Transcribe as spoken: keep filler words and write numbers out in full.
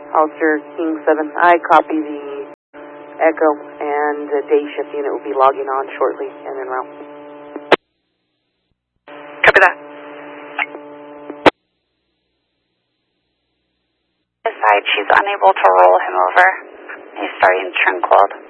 Ulster King seven, I copy the Echo, and the day shift unit will be logging on shortly and en route. Copy that. Aside, she's unable to roll him over. He's starting to turn cold.